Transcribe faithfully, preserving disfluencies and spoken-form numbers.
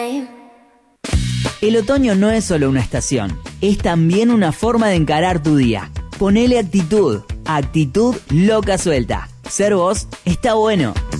El otoño no es solo una estación, es también una forma de encarar tu día. Ponele actitud, actitud loca suelta. Ser vos está bueno.